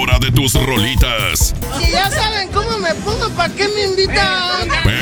hora de tus rolitas. Si ya saben cómo me pongo, ¿para qué me invitan?